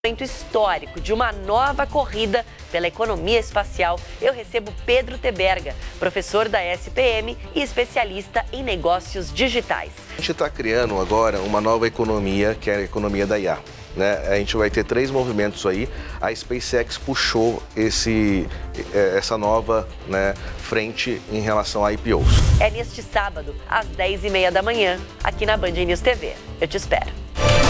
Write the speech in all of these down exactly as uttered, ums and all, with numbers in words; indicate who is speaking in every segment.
Speaker 1: Momento histórico de uma nova corrida pela economia espacial, eu recebo Pedro Teberga, professor da S P M e especialista em negócios digitais.
Speaker 2: A gente está criando agora uma nova economia, que é a economia da I A. Né? A gente vai ter três movimentos aí. A SpaceX puxou esse, essa nova, né, frente em relação a I P Os.
Speaker 1: É neste sábado, às dez e meia da manhã, aqui na Band News T V. Eu te espero.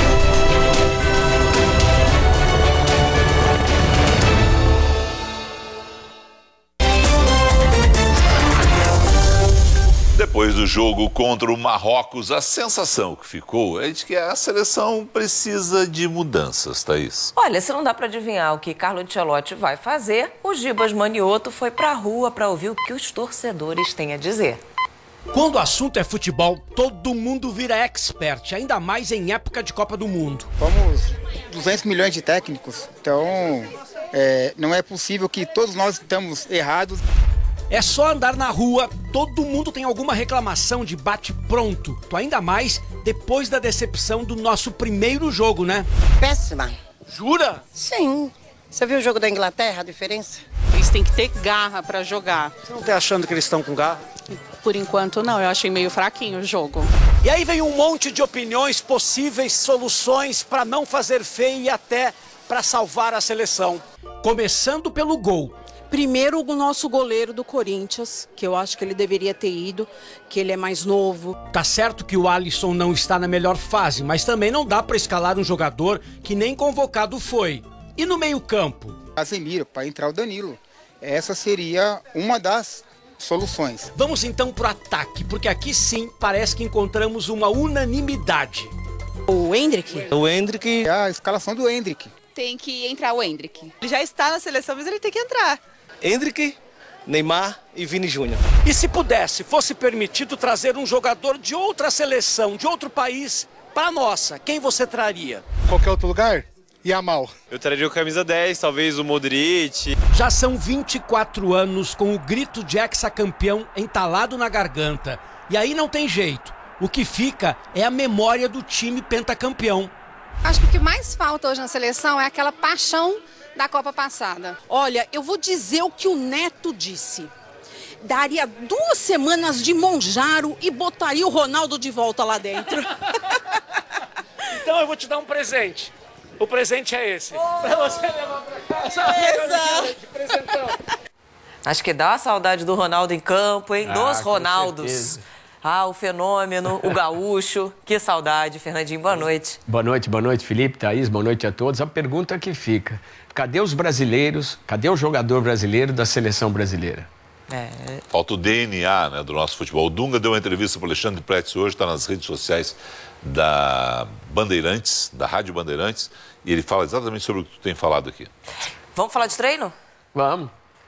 Speaker 3: Depois do jogo contra o Marrocos, a sensação que ficou é de que a seleção precisa de mudanças, Thaís.
Speaker 4: Olha, se não dá para adivinhar o que Carlo Ancelotti vai fazer, o Gibas Manioto foi para a rua para ouvir o que os torcedores têm a dizer.
Speaker 5: Quando o assunto é futebol, todo mundo vira expert, ainda mais em época de Copa do Mundo.
Speaker 6: Somos duzentos milhões de técnicos, então é, não é possível que todos nós estamos errados.
Speaker 5: É só andar na rua, todo mundo tem alguma reclamação de bate-pronto. Ainda mais depois da decepção do nosso primeiro jogo, né?
Speaker 7: Péssima.
Speaker 5: Jura?
Speaker 7: Sim. Você viu o jogo da Inglaterra, a diferença?
Speaker 8: Eles têm que ter garra pra jogar.
Speaker 5: Você não tá achando que eles estão com garra?
Speaker 8: Por enquanto não, eu achei meio fraquinho o jogo.
Speaker 5: E aí vem um monte de opiniões, possíveis soluções para não fazer feio e até para salvar a seleção. Começando pelo gol.
Speaker 9: Primeiro, o nosso goleiro do Corinthians, que eu acho que ele deveria ter ido, que ele é mais novo.
Speaker 5: Tá certo que o Alisson não está na melhor fase, mas também não dá para escalar um jogador que nem convocado foi. E no meio-campo?
Speaker 6: Casemiro, para entrar o Danilo. Essa seria uma das soluções.
Speaker 5: Vamos então pro ataque, porque aqui sim parece que encontramos uma unanimidade.
Speaker 9: O Endrick?
Speaker 6: O Endrick, a escalação do Endrick.
Speaker 8: Tem que entrar o Endrick. Ele já está na seleção, mas ele tem que entrar.
Speaker 10: Endrick, Neymar e Vini Júnior.
Speaker 5: E se pudesse, fosse permitido trazer um jogador de outra seleção, de outro país, para a nossa, quem você traria?
Speaker 6: Qualquer outro lugar? Yamal.
Speaker 10: Eu traria o camisa dez, talvez o Modric.
Speaker 5: Já são vinte e quatro anos com o grito de hexacampeão entalado na garganta. E aí não tem jeito. O que fica é a memória do time pentacampeão.
Speaker 11: Acho que o que mais falta hoje na seleção é aquela paixão da Copa passada.
Speaker 9: Olha, eu vou dizer o que o Neto disse. Daria duas semanas de Monjaro e botaria o Ronaldo de volta lá dentro.
Speaker 5: Então eu vou te dar um presente. O presente é esse. Oh, pra você levar pra casa.
Speaker 4: Presentão. Acho que dá a saudade do Ronaldo em campo, hein?
Speaker 12: Ah,
Speaker 4: Dos Ronaldos. Ah, o fenômeno, o gaúcho. Que saudade, Fernandinho. Boa noite.
Speaker 12: Boa noite, boa noite, Felipe, Thaís, boa noite a todos. A pergunta que fica, cadê os brasileiros, cadê o jogador brasileiro da seleção brasileira?
Speaker 3: É. Falta o D N A, né, do nosso futebol. O Dunga deu uma entrevista para o Alexandre Pretz hoje, está nas redes sociais da Bandeirantes, da Rádio Bandeirantes, e ele fala exatamente sobre o que tu tem falado aqui.
Speaker 4: Vamos falar de treino?
Speaker 12: Vamos.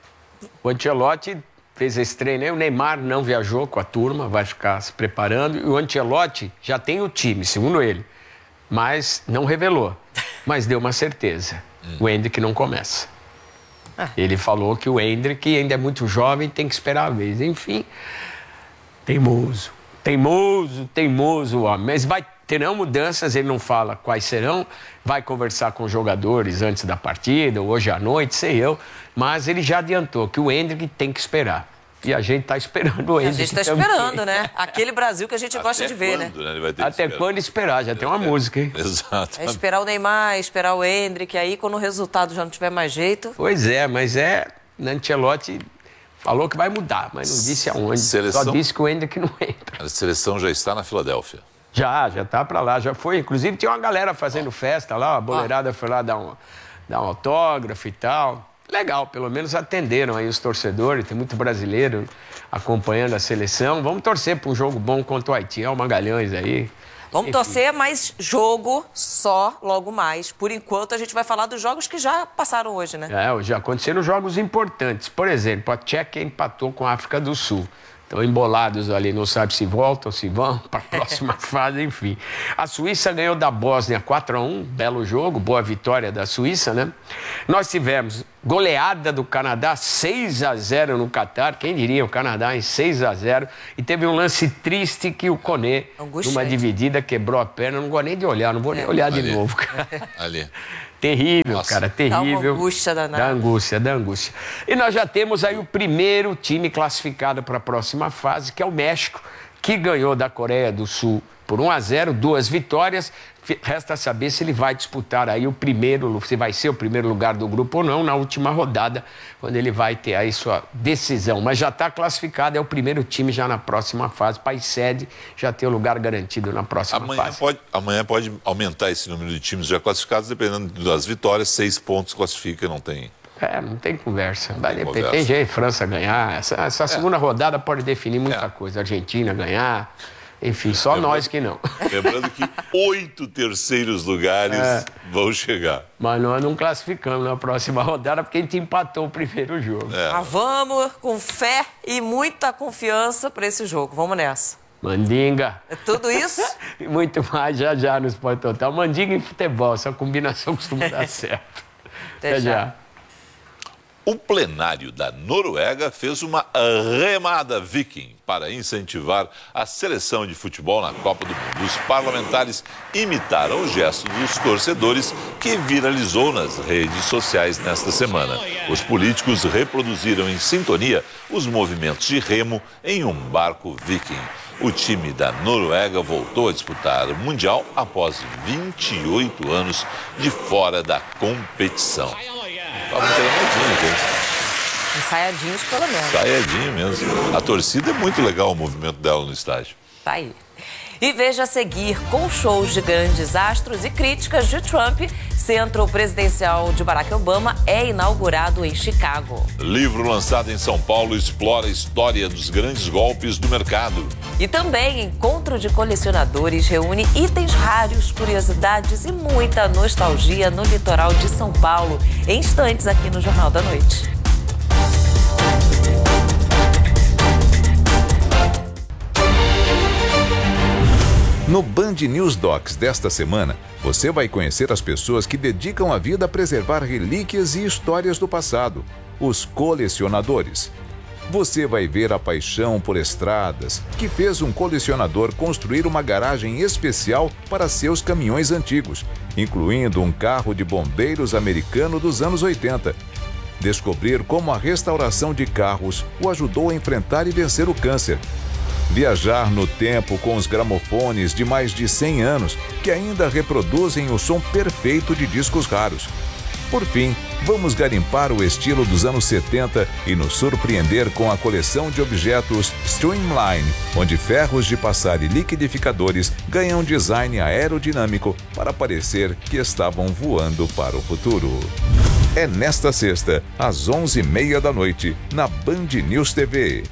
Speaker 12: O Ancelotti fez esse treino aí, o Neymar não viajou com a turma, vai ficar se preparando, e o Ancelotti já tem o time, segundo ele, mas não revelou, mas deu uma certeza, hum. o Endrick não começa. Ah. Ele falou que o Endrick ainda é muito jovem, tem que esperar a vez, enfim, teimoso, teimoso, teimoso homem, mas vai, terão mudanças, ele não fala quais serão, vai conversar com os jogadores antes da partida, hoje à noite, sei eu, mas ele já adiantou que o Endrick tem que esperar. E a gente está esperando o Endrick.
Speaker 4: A gente está esperando, né? Aquele Brasil que a gente
Speaker 3: Até
Speaker 4: gosta de ver,
Speaker 3: quando,
Speaker 4: né?
Speaker 3: né? Ele vai ter
Speaker 12: Até
Speaker 3: que
Speaker 12: quando esperar? Já tem uma música, hein?
Speaker 3: Exato.
Speaker 4: É esperar o Neymar, esperar o Endrick, aí quando o resultado já não tiver mais jeito...
Speaker 12: Pois é, mas é... Ancelotti falou que vai mudar, mas não disse aonde.
Speaker 3: Seleção...
Speaker 12: Só disse que o Endrick não entra.
Speaker 3: A seleção já está na Filadélfia.
Speaker 12: Já, já tá para lá, já foi. Inclusive tinha uma galera fazendo festa lá, a boleirada foi lá dar um, dar um autógrafo e tal. Legal, pelo menos atenderam aí os torcedores, tem muito brasileiro acompanhando a seleção. Vamos torcer para um jogo bom contra o Haiti, é o Magalhães aí.
Speaker 4: Vamos Enfim. torcer, mas jogo só logo mais. Por enquanto a gente vai falar dos jogos que já passaram hoje, né?
Speaker 12: É, já aconteceram jogos importantes. Por exemplo, a Tchequia empatou com a África do Sul. Estão embolados ali, não sabe se voltam, se vão para a próxima fase, enfim. A Suíça ganhou da Bósnia quatro a um, belo jogo, boa vitória da Suíça, né? Nós tivemos goleada do Canadá, seis a zero no Catar, quem diria, o Canadá em seis a zero, e teve um lance triste que o Koné, numa dividida, quebrou a perna, não vou nem de olhar, não vou nem olhar de
Speaker 3: ali,
Speaker 12: novo, cara.
Speaker 3: Ali.
Speaker 12: Terrível,
Speaker 3: Nossa.
Speaker 12: cara, terrível.
Speaker 4: Dá uma angústia danada.
Speaker 12: Da angústia, da angústia. E nós já temos aí o primeiro time classificado para a próxima fase, que é o México, que ganhou da Coreia do Sul por um a zero, duas vitórias. Resta saber se ele vai disputar aí o primeiro, se vai ser o primeiro lugar do grupo ou não, na última rodada, quando ele vai ter aí sua decisão. Mas já está classificado, é o primeiro time já na próxima fase. País sede já tem o lugar garantido na próxima
Speaker 3: Amanhã
Speaker 12: fase.
Speaker 3: pode, amanhã pode aumentar esse número de times já classificados, dependendo das vitórias, seis pontos classifica, não tem...
Speaker 12: É, não tem conversa. Vai
Speaker 3: tem
Speaker 12: depender.
Speaker 3: conversa.
Speaker 12: Tem jeito, França ganhar. Essa, essa é. segunda rodada pode definir muita é. coisa. Argentina ganhar. Enfim, só lembrando, nós que não.
Speaker 3: Lembrando que oito terceiros lugares é. vão chegar.
Speaker 12: Mas nós não classificamos na próxima rodada porque a gente empatou o primeiro jogo.
Speaker 4: É. Mas vamos com fé e muita confiança para esse jogo. Vamos nessa.
Speaker 12: Mandinga.
Speaker 4: É tudo isso?
Speaker 12: E muito mais já já no Sport Total. Mandinga e futebol, essa combinação costuma dar certo.
Speaker 4: Até, Até já. já.
Speaker 3: O plenário da Noruega fez uma remada viking para incentivar a seleção de futebol na Copa do Mundo. Os parlamentares imitaram o gesto dos torcedores que viralizou nas redes sociais nesta semana. Os políticos reproduziram em sintonia os movimentos de remo em um barco viking. O time da Noruega voltou a disputar o Mundial após vinte e oito anos de fora da competição. Estavam treinadinhos, hein?
Speaker 4: Ensaiadinhos, pelo menos.
Speaker 3: Ensaiadinho mesmo. A torcida é muito legal, o movimento dela no estádio.
Speaker 4: Tá aí. E veja a seguir, com shows de grandes astros e críticas de Trump, Centro Presidencial de Barack Obama é inaugurado em Chicago.
Speaker 3: Livro lançado em São Paulo explora a história dos grandes golpes do mercado.
Speaker 4: E também Encontro de Colecionadores reúne itens raros, curiosidades e muita nostalgia no litoral de São Paulo. Em instantes aqui no Jornal da Noite.
Speaker 13: No Band News Docs desta semana, você vai conhecer as pessoas que dedicam a vida a preservar relíquias e histórias do passado, os colecionadores. Você vai ver a paixão por estradas, que fez um colecionador construir uma garagem especial para seus caminhões antigos, incluindo um carro de bombeiros americano dos anos oitenta. Descobrir como a restauração de carros o ajudou a enfrentar e vencer o câncer. Viajar no tempo com os gramofones de mais de cem anos, que ainda reproduzem o som perfeito de discos raros. Por fim, vamos garimpar o estilo dos anos setenta e nos surpreender com a coleção de objetos Streamline, onde ferros de passar e liquidificadores ganham design aerodinâmico para parecer que estavam voando para o futuro. É nesta sexta, às onze e meia da noite, na Band News T V.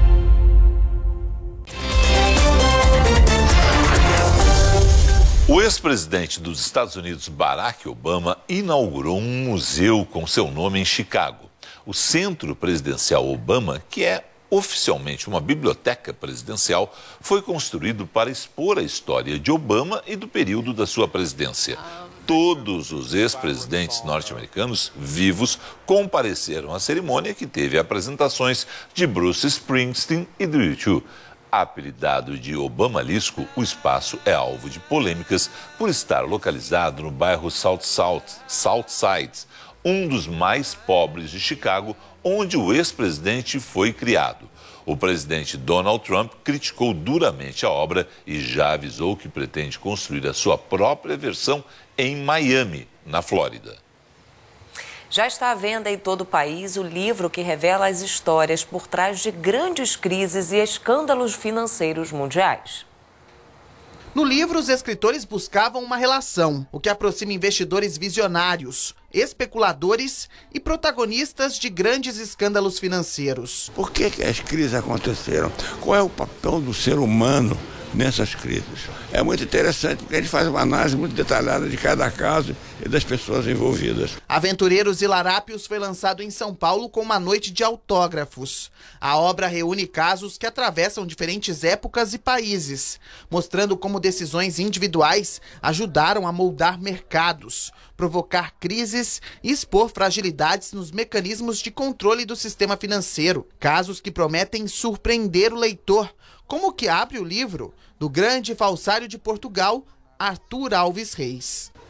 Speaker 3: O ex-presidente dos Estados Unidos, Barack Obama, inaugurou um museu com seu nome em Chicago. O Centro Presidencial Obama, que é oficialmente uma biblioteca presidencial, foi construído para expor a história de Obama e do período da sua presidência. Todos os ex-presidentes norte-americanos vivos compareceram à cerimônia, que teve apresentações de Bruce Springsteen e do U dois. Apelidado de Obamalisco, o espaço é alvo de polêmicas por estar localizado no bairro South South, South Side, um dos mais pobres de Chicago, onde o ex-presidente foi criado. O presidente Donald Trump criticou duramente a obra e já avisou que pretende construir a sua própria versão em Miami, na Flórida.
Speaker 4: Já está à venda em todo o país o livro que revela as histórias por trás de grandes crises e escândalos financeiros mundiais.
Speaker 14: No livro, os escritores buscavam uma relação, o que aproxima investidores visionários, especuladores e protagonistas de grandes escândalos financeiros.
Speaker 15: Por que que as crises aconteceram? Qual é o papel do ser humano nessas crises? É muito interessante porque a gente faz uma análise muito detalhada de cada caso e das pessoas envolvidas.
Speaker 14: Aventureiros e Larápios foi lançado em São Paulo com uma noite de autógrafos. A obra reúne casos que atravessam diferentes épocas e países, mostrando como decisões individuais ajudaram a moldar mercados, provocar crises e expor fragilidades nos mecanismos de controle do sistema financeiro. Casos que prometem surpreender o leitor, como o que abre o livro do grande falsário de Portugal, Arthur Alves Reis.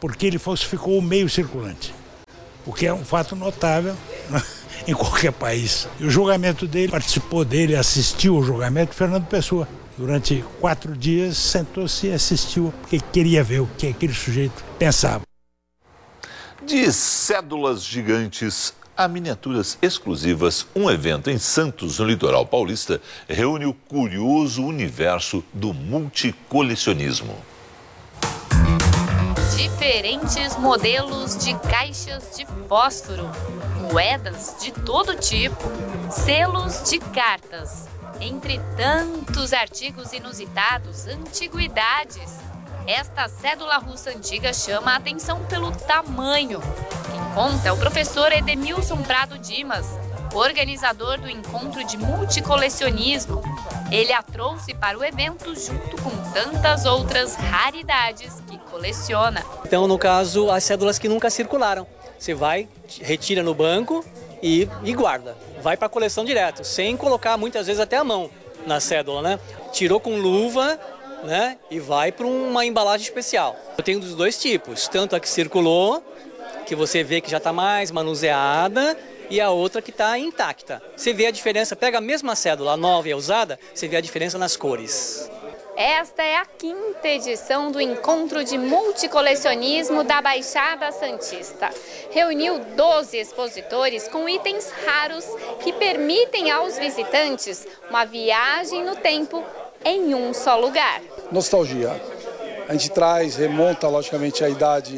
Speaker 16: porque ele falsificou o meio circulante, o que é um fato notável em qualquer país. E o julgamento dele, participou dele, assistiu ao julgamento Fernando Pessoa. Durante quatro dias sentou-se e assistiu, porque queria ver o que aquele sujeito pensava.
Speaker 3: De cédulas gigantes a miniaturas exclusivas, um evento em Santos, no litoral paulista, reúne o curioso universo do multicolecionismo.
Speaker 17: Diferentes modelos de caixas de fósforo, moedas de todo tipo, selos de cartas, entre tantos artigos inusitados, antiguidades. Esta cédula russa antiga chama a atenção pelo tamanho. Quem conta é o professor Edemilson Prado Dimas, organizador do encontro de multicolecionismo. Ele a trouxe para o evento junto com tantas outras raridades que coleciona.
Speaker 18: Então, no caso, as cédulas que nunca circularam. Você vai, retira no banco e, e guarda. Vai para a coleção direto, sem colocar muitas vezes até a mão na cédula, né? Tirou com luva, né? E vai para uma embalagem especial. Eu tenho dos dois tipos, tanto a que circulou, que você vê que já está mais manuseada, e a outra que está intacta. Você vê a diferença, pega a mesma cédula, a nova e a usada, você vê a diferença nas cores.
Speaker 17: Esta é a quinta edição do Encontro de Multicolecionismo da Baixada Santista. Reuniu doze expositores com itens raros que permitem aos visitantes uma viagem no tempo em um só lugar.
Speaker 19: Nostalgia. A gente traz, remonta logicamente a idade,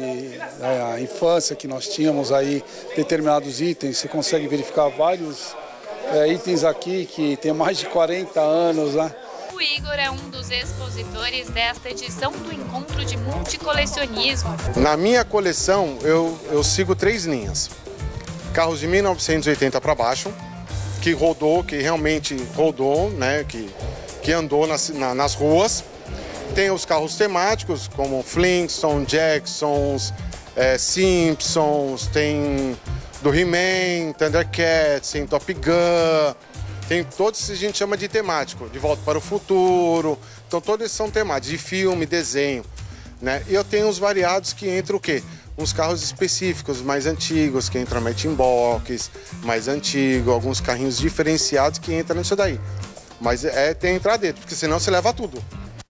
Speaker 19: a infância que nós tínhamos aí, determinados itens. Você consegue verificar vários é, itens aqui que tem mais de quarenta anos, né?
Speaker 17: O Igor é um dos expositores desta edição do Encontro de Multicolecionismo.
Speaker 20: Na minha coleção, eu, eu sigo três linhas. Carros de mil novecentos e oitenta para baixo, que rodou, que realmente rodou, né? Que, que andou nas, na, nas ruas. Tem os carros temáticos, como Flintstones, Jacksons, é, Simpsons, tem do He-Man, Thundercats, tem Top Gun, tem todos que a gente chama de temático, De Volta para o Futuro, então todos esses são temáticos, de filme, desenho, né? E eu tenho os variados que entram o quê? Uns carros específicos, mais antigos, que entram matching box, mais antigo, alguns carrinhos diferenciados que entram nisso daí. Mas é tem que entrar dentro, porque senão você leva tudo.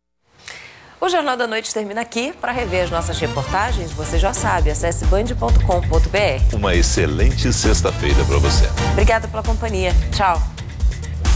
Speaker 4: O Jornal da Noite termina aqui. Para rever as nossas reportagens, você já sabe, acesse band ponto com ponto br.
Speaker 3: Uma excelente sexta-feira para você.
Speaker 4: Obrigada pela companhia. Tchau.